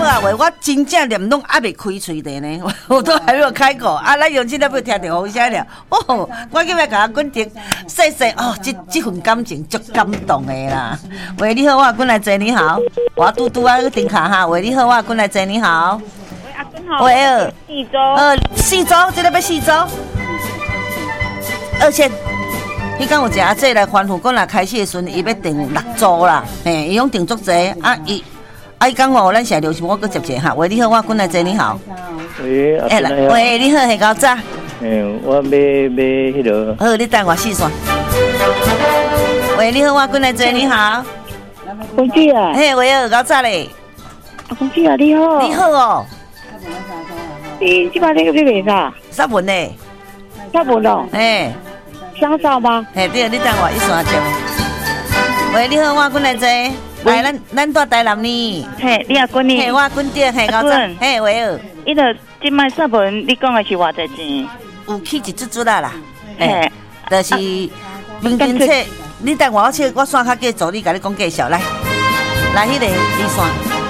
啊，喂，我真正连拢还未开嘴的呢，我都还没有开口啊！咱用这了要听到风声了，哦，我今日甲阿滚迪说说哦，这份感情足感动的啦。喂，你好，我滚来坐，你好，我嘟嘟啊，顶卡哈。喂，你好，我滚来坐，你好。 喂，阿滚好。 喂四周。 4周，这个要4周。2000。迄天有一个阿姐来欢呼，讲若开始的时阵，伊要订6周啦，伊用订足济啊伊讲哦，咱现在流行，我搁接者哈。喂，你好，我滚来坐，你好。 喂， 喂，你好，系高早。 我要迄个。 好，你等我试算。喂，你好，我滚来坐，你好。 公主啊。 嘿，喂，高早咧。 公主啊，你好。 你好哦。 你即摆你卖啥？ 啥文呢？ 啥文哦？香皂吗？ 对，你等我一算接。喂，你好，我滚来坐。来，咱住台南呢。 嘿，你阿滚呢？ 嘿，我滚点，嘿，高早。嘿，喂。 伊个即摆啥文？你讲的是偌济钱？ 有起一注啦。嘿，就是民间册。你等我算较计助理，甲你讲介绍来，迄个你算。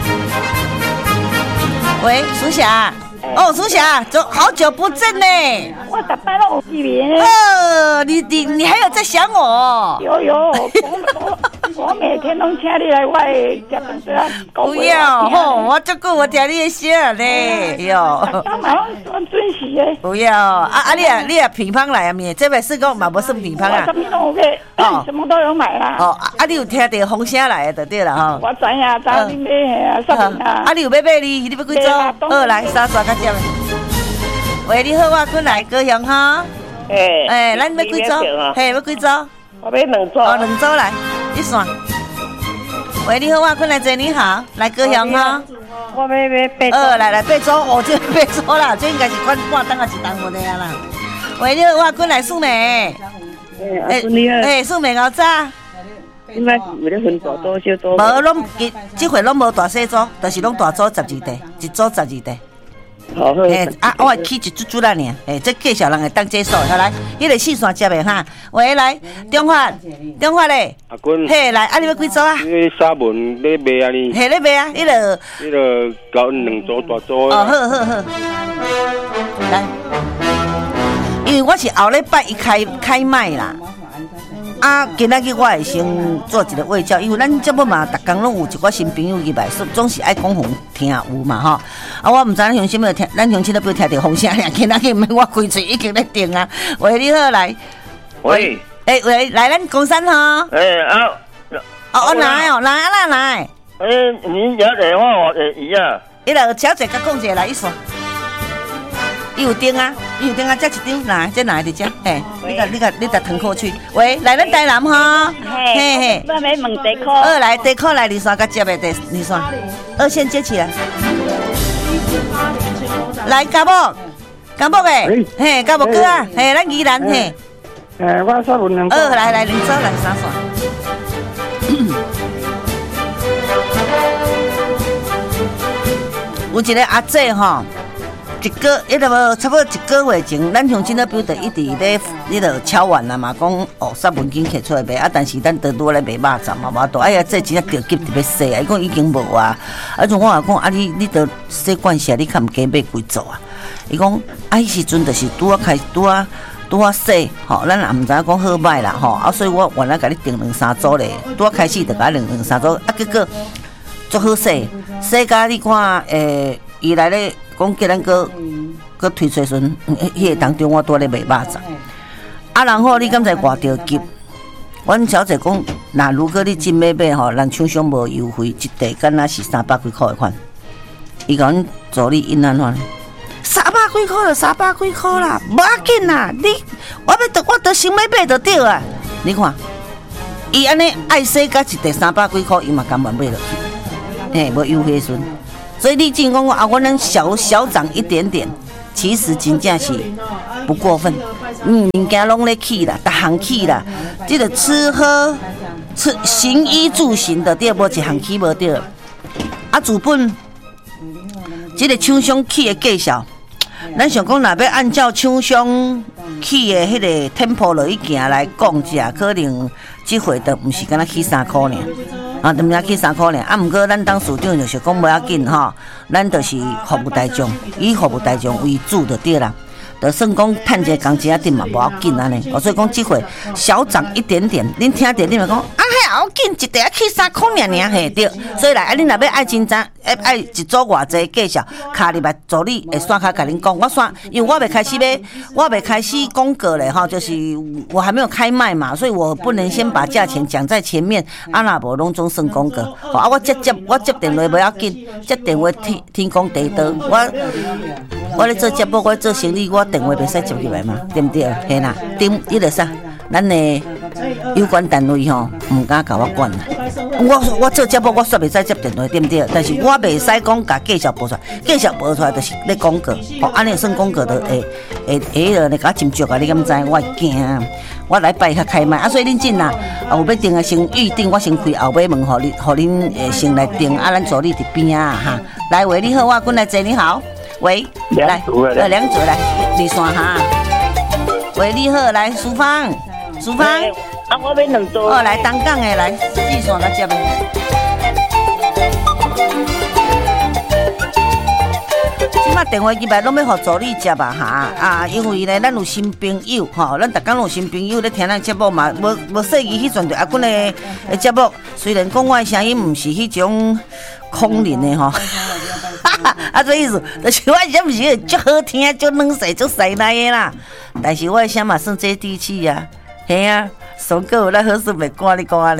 喂，苏霞。哦，苏霞，好久不见呢。 我逐摆拢有见面。 你还有在想我？ 有，我每天拢请你来我的食饭桌啊。 不要吼，我足久无听你的声呢，哟。 当然算准时的。 不要你也乒乓来啊面，这摆是讲嘛无算乒乓啊。 我什么都有买，什么都有买啦。 哦，你有听到风声来的就对了哈。 我知影，早你买啊，啥物啊？ 你有要买你要几组？好来，三刷较接。喂，你好，我滚来高雄哈。咱要几组？嘿，要几组？ 我要2组。 哦，2组来，你算。喂，你好，我滚来坐，你好，来高雄哈。 我要8组。 来8组，哦，这8组啦，这应该是款半档啊，1档无的啊啦。喂，你好，我滚来素梅。 你好。 素梅高早。 你摆是为了分大组小组？ 无，拢这回拢无大小组，就是拢大组12地，一组12地。 好。 我会起一注啦呢。这介绍人会当接受。好来，迄个四线接的哈。喂，来，中发咧。 阿滚。 嘿，来，你要几组啊？ 你沙文咧卖啊你？ 嘿，咧卖啊，迄个搞2组大组。 哦，好。来，因为我是后礼拜一开卖啦。今仔日我会先做一个卫教，因为咱节目嘛，逐工拢有一寡新朋友入来，总是爱讲互听有嘛吼。我毋知咱乡亲要听，咱乡亲都不听到风声俩，今仔日毋免我开嘴已经咧定啊。喂，你好，来。 喂。 喂，来咱公山吼。来。 你有电话我伊啊？ 伊就小姐甲讲一下来，伊说。伊有钉啊，这一张来，这哪一只？嘿，你甲腾过去。喂，来咱台南哈。 嘿。我要问地裤。 来地裤来2刷甲接的2刷，2线接起来。来嘉木诶，嘿，嘉木哥啊，嘿，咱宜兰嘿。 我说有2组。 来2组来3刷。有一个阿姐吼。差不多1个月前，咱乡亲那边就一直咧迄个敲碗啦嘛，讲哦，杀文金摕出来卖但是咱都拄咧卖肉粽嘛，无多。哎呀，这真正着急特别细啊！伊讲已经无啊，像我讲你得洗罐下，你看毋加买几组啊？伊讲迄时阵就是拄啊洗，咱也毋知影讲好歹啦所以我原来甲你订2-3组咧，拄啊开始就甲2-3组，结果足好洗甲你看伊来咧。讲叫咱搁推出时，迄个当中我拄咧卖肉粽。然后你敢知偌着急？阮小姐讲，那如果你真要买咱厂商无优惠，一地敢若是300几块的款。伊甲阮助理因安怎？300几块了，300几块啦，无要紧啦。我得想要买就对啊。你看，伊安尼爱洗甲一地300几块，伊嘛甘愿买落去。无优惠时。所以你真讲我能小涨一点点，其实真正是不过分。物件拢咧起啦，逐项起啦，这个吃喝行衣住行的对，无一项起无对。资本，这个厂商起的介绍，咱想讲若要按照厂商起的迄个tempo落去行来讲，可能这回的不是敢若起3块呢。 啊，就名去3块尔。啊，毋过咱当市长就是讲无要紧吼，咱就是服务大众，以服务大众为主就对啦。就算讲趁一个工钱仔顶嘛无要紧安尼，所以讲即回小涨一点点，恁听着你咪讲啊，还要紧，一袋去3块尔嘿对。所以来，恁若要爱真正爱一组偌济介绍，卡入来助理会线卡甲恁讲，我线，因为我未开始公告咧吼，就是我还没有开卖嘛，所以我不能先把价钱讲在前面，啊若无拢总算公告。啊，我接电话不要紧，接电话天公地道，我咧做节目，我做生意，我电话袂使接入来嘛，对不对？嘿啦，顶伊就啥，咱的有关单位吼，唔敢甲我管啦。我做节目，我煞袂使接电话，对不对？但是我袂使讲甲介绍报出来，介绍报出来就是咧广告，哦，安尼算广告就会了，你甲斟酌啊，你敢知？我会惊。我来拜较开卖啊，所以恁进啦，有要订的先预定，我先开后尾门，互恁先来订啊，咱助理伫边啊哈。来，喂，你好，我滚来坐，你好，喂，来，两组来，二线哈。喂，你好，来，淑芳， 啊，我要2组。 哦，来，东港的来，二线来接的。即马电话机来拢要互助理接啊哈啊，因为呢，咱有新朋友吼，咱逐工有新朋友咧听咱节目嘛，无细意迄阵就阿滚的节目，虽然讲我的声音毋是迄种空灵的吼，啊，这意思就是我声毋是足好听、足软细、足细来的啦，但是我的声嘛算接地气啊，嘿啊。上个有咱好事袂赶你讲安尼，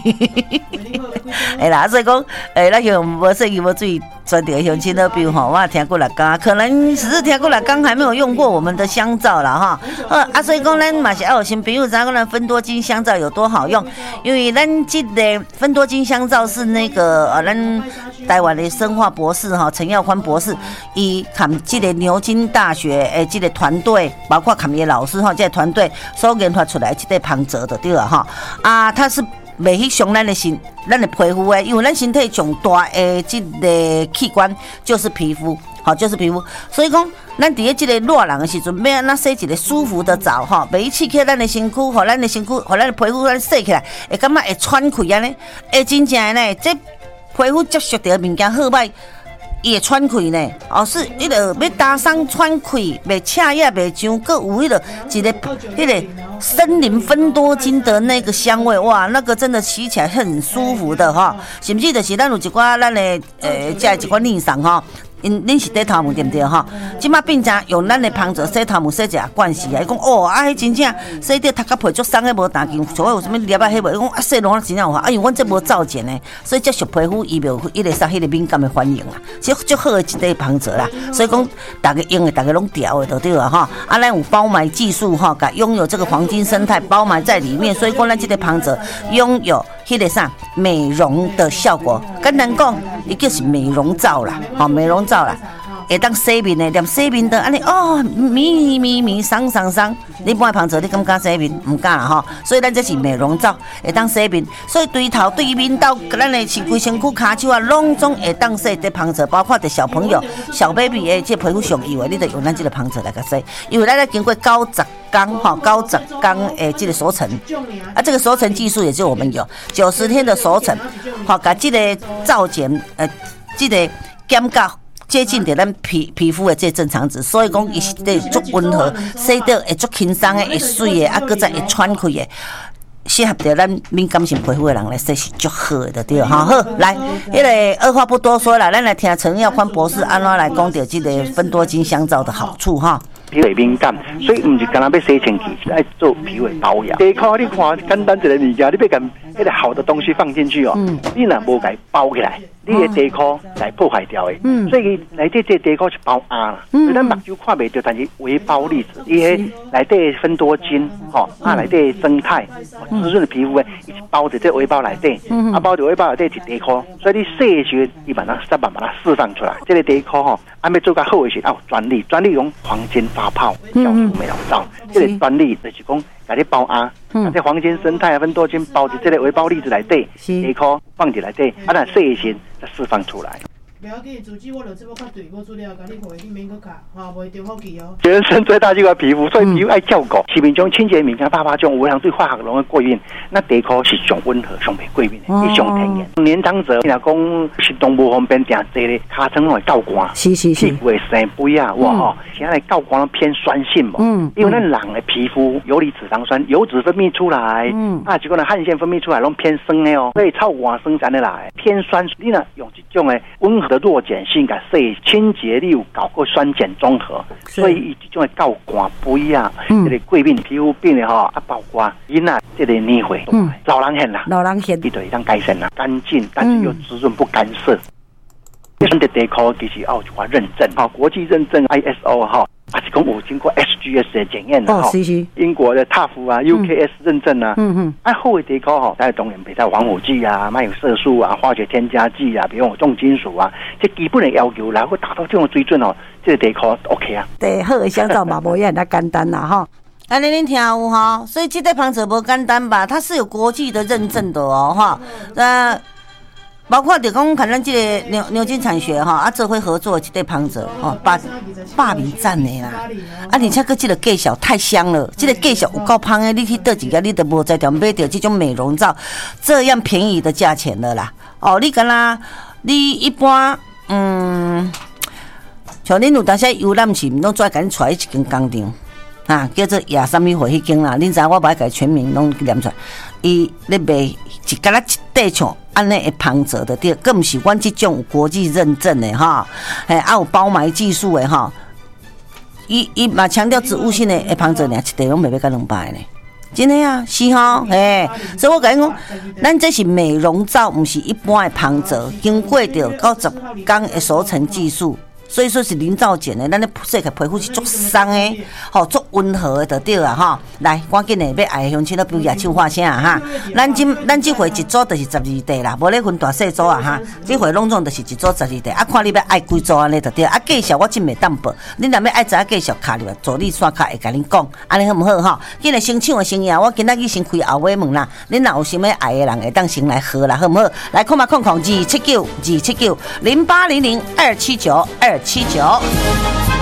哎啦，所以讲，咱像无说无注意专地乡亲的朋吼，我也听过6天，可能只是听过6天，还没有用过我们的香皂啦哈。啊，所以讲咱嘛是要有新朋友知道咱芬多精香皂有多好用，因为咱这个芬多精香皂是那个咱台湾的生化博士哈陈耀宽博士，伊含这个牛津大学这个团队，包括坎爷老师哈，这个团队所研发出来这个芳泽的对了哈啊，它是袂去伤咱的皮肤的，因为咱身体上大的这个器官就是皮肤，好就是皮肤，所以讲咱伫这个热人的时阵，要安怎洗一个舒服的澡哈，袂刺激咱的身躯，互咱的身躯，互咱的皮肤咱洗起来，会感觉会喘气安尼，会真正的呢，这皮肤接触到物件好歹。伊会喘气呢，哦，是迄个要打伤喘气，袂恰也袂上，搁有迄个迄个森林芬多精的那个香味，哇，那个真的吸起来很舒服的哈，甚至就是咱有一寡咱的这一寡逆上哈。恁是洗头毛对不对哈？即马变成用咱的芳泽洗头毛洗一下惯势啊！伊讲哦，啊，迄真正洗着头壳皮足松的无弹劲，所以有啥物粒啊？迄无？伊讲啊，洗拢真正有效。啊，因为阮这无皂碱的，所以接触皮肤伊袂伊个杀迄个敏感的反应啦。即足好的一个芳泽啦，所以讲大家用的大家拢调的就对了哈。啊，咱有包埋技术哈，甲拥有这个黄金生态包埋在里面，所以讲咱这个芳泽拥有迄个啥美容的效果。简单讲，伊就是美容皂啦，吼美容皂啦，会当洗面的，连洗面的安尼哦，咪爽，你买芳泽，你敢敢洗面？唔敢啦吼，所以咱这是美容皂，会当洗面，所以对头、对面到咱的规身躯、骹手啊，拢总会当洗这芳泽，包括的小朋友、小 baby 的这皮肤上油的，你得用咱这个芳泽来甲洗，因为咱经过高10天诶，这个熟成啊，这个熟成技术也就我们有90天的熟成，好，把这个皂碱这个减到接近着咱皮肤的这正常值，所以讲伊是得足温和，洗到会足轻松的，会水的，啊，搁再会喘气的。适合着咱敏感性皮肤的人来洗是足好的，对哈。好，来，迄个二话不多说了，咱来听陈耀宽博士安怎来讲到这个芬多精香皂的好处哈。 皮肤敏感，所以唔是干那要洗清气，是爱做皮肤保养。第一块你看简单一个物件，你要将那个好的东西放进去哦，你若无甲包起来，你的地壳来破坏掉的。所以内底这地壳是包压啦，所以咱目睭看袂到，但是微包粒子，伊个内底芬多精，吼，啊内底生态滋润的皮肤诶，伊是包在这微包内底，啊包在微包内底是地壳，所以你洗的时候，伊把它释放出来，这个地壳吼，要做较好的是要专利用黄金发泡酵素美容皂，这个专利就是讲，把你包压，这黄金生态芬多精包在这个微包粒子内底，地壳放进来底，啊，那洗的时再释放出来。 不要紧，自己我就这么快对，我资料甲你回，你免搁卡，哈，袂中好记哦。 全身最大就个皮肤，所以皮肤爱照顾。市面上清洁物件8种，有人对化学拢会过敏，那地壳是上温和、上袂过敏的，是上天然。年长者若讲行动无方便，定坐咧，骹床会够寒， 是， 皮肤会生肥啊，哇吼，现在够寒偏酸性嘛，因为咱人的皮肤游离脂肪酸、油脂分泌出来，结果呢汗腺分泌出来拢偏酸的哦，所以臭汗酸才会来偏酸。你若用这种的温和的弱碱性甲洗清洁，你有搞过酸碱中和，所以伊这种的够寒肥啊，这个过敏皮肤病的吼，包括囡仔这个年岁，老人现啦，你就会当改善啦，干净但是又滋润不干涩。咱的地壳其实有一寡认证，国际认证 ISO 还是讲有经过 SGS 的检验的英国的 TUF 啊 UKS 认证啊，好的地壳但是当然袂带防腐剂啊，没有色素啊，化学添加剂啊，比如有重金属啊，这基本的要求，然后达到这种水准这个地壳 OK 啊。 对，好的香皂嘛，无也那简单啦哈。安尼恁听有哈？所以这个旁者不简单吧？它是有国际的认证的哦哈。包括就讲看咱这个牛津产学做伙合作的这个旁者霸名赞的啦。而且个这个介绍太香了，这个介绍有够香的，你去倒一个你都无在条买到这种美容皂这样便宜的价钱了啦。你敢若你一般像恁有当时游览时，拢做甲恁带一间工厂叫做亚什么会迄间啦。恁知我把它全名拢念出来，伊咧卖一干啦一块像安尼的旁者的对，更不是阮这种有国际认证的有包埋技术的伊嘛强调植物性的旁者呢，一块拢卖要到200呢。真的啊，是所以我跟你讲，咱这是美容皂，不是一般的旁者，经过着90天的熟成技术。所以说是零造碱的，咱咧洗起皮肤是足松的，足温和的就对啦来，赶紧的要爱乡亲都表野手画声咱这回一组就是12块啦，无咧分大细组这回拢总就是一组12块看你要爱几组安尼就对。介绍我真袂当报，恁若要爱知影介绍卡入来，助理线卡会甲恁讲，安尼好唔好今日先抢的生意我今仔日先开后尾门啦，恁若有啥物爱的人会当先来喝啦，好唔好？来看嘛，2792800279279。